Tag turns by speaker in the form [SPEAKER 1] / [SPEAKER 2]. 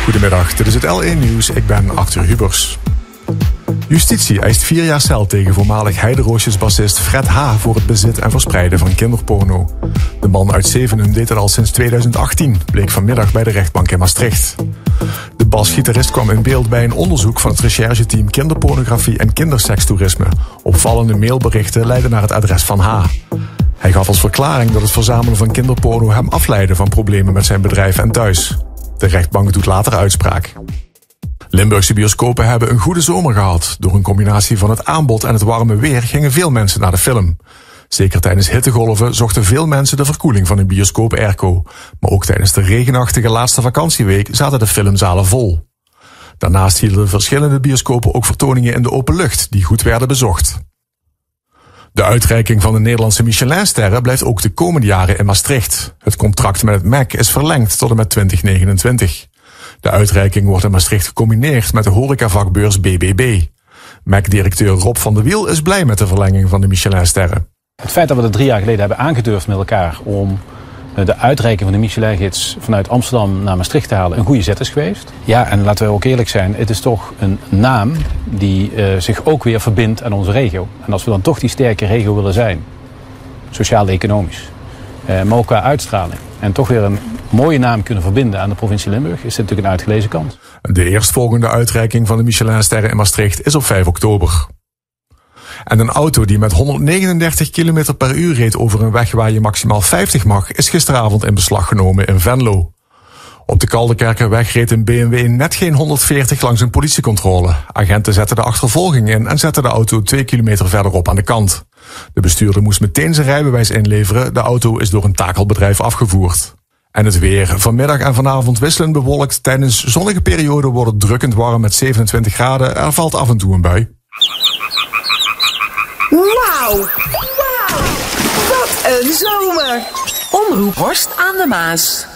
[SPEAKER 1] Goedemiddag, dit is het L1 Nieuws. Ik ben Arthur Hubers. Justitie eist 4 jaar cel tegen voormalig Heideroosjes-bassist Fred H. voor het bezit en verspreiden van kinderporno. De man uit Zevenum deed het al sinds 2018, bleek vanmiddag bij de rechtbank in Maastricht. De basgitarist kwam in beeld bij een onderzoek van het rechercheteam kinderpornografie en kindersekstoerisme. Opvallende mailberichten leidden naar het adres van H. Hij gaf als verklaring dat het verzamelen van kinderporno hem afleidde van problemen met zijn bedrijf en thuis. De rechtbank doet later uitspraak. Limburgse bioscopen hebben een goede zomer gehad. Door een combinatie van het aanbod en het warme weer gingen veel mensen naar de film. Zeker tijdens hittegolven zochten veel mensen de verkoeling van een bioscoop-airco. Maar ook tijdens de regenachtige laatste vakantieweek zaten de filmzalen vol. Daarnaast hielden verschillende bioscopen ook vertoningen in de open lucht die goed werden bezocht. De uitreiking van de Nederlandse Michelinsterren blijft ook de komende jaren in Maastricht. Het contract met het MEC is verlengd tot en met 2029. De uitreiking wordt in Maastricht gecombineerd met de horecavakbeurs BBB. MEC-directeur Rob van der Wiel is blij met de verlenging van de Michelinsterren.
[SPEAKER 2] Het feit dat we dat 3 jaar geleden hebben aangedurfd met elkaar om de uitreiking van de Michelin-gids vanuit Amsterdam naar Maastricht te halen een goede zet is geweest. Ja, en laten we ook eerlijk zijn, het is toch een naam die zich ook weer verbindt aan onze regio. En als we dan toch die sterke regio willen zijn, sociaal-economisch, maar ook qua uitstraling, en toch weer een mooie naam kunnen verbinden aan de provincie Limburg, is dit natuurlijk een uitgelezen kans.
[SPEAKER 1] De eerstvolgende uitreiking van de Michelinsterren in Maastricht is op 5 oktober. En een auto die met 139 km per uur reed over een weg waar je maximaal 50 mag, is gisteravond in beslag genomen in Venlo. Op de Kaldekerkerweg reed een BMW net geen 140 langs een politiecontrole. Agenten zetten de achtervolging in en zetten de auto 2 kilometer verderop aan de kant. De bestuurder moest meteen zijn rijbewijs inleveren. De auto is door een takelbedrijf afgevoerd. En het weer. Vanmiddag en vanavond wisselend bewolkt. Tijdens zonnige perioden wordt het drukkend warm met 27 graden. Er valt af en toe een bui.
[SPEAKER 3] Wauw! Wat een zomer! Omroep Horst aan de Maas.